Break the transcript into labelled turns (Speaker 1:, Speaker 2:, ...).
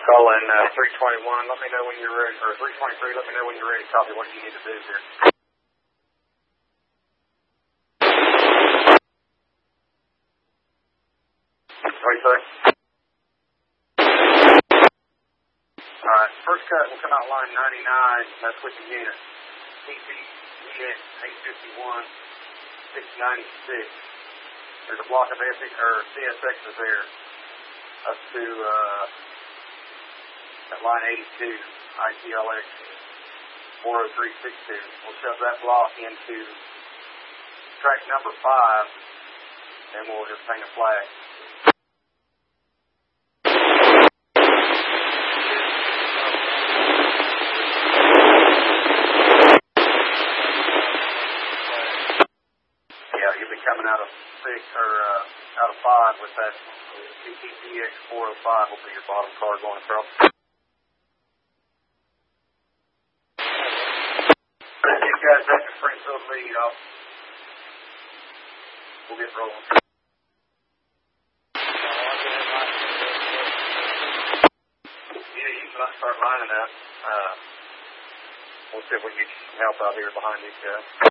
Speaker 1: Calling 321, let me know when you're ready, or 323, let me know when you're ready to copy what you need to do here. What do you say? Alright, first cut will come out line 99, that's with the unit. TPEX 851, 696. There's a block of CSXs there up to at line 82, ITLX 40362. We'll shove that block into track number 5, and we'll just hang a flag. Yeah, you'll be coming out of 5 with that TPEX 405 will be your bottom car going across. You guys have to free field lead off. We'll get rolling. Yeah, you can start lining up. We'll see if we can get you some help out here behind these guys.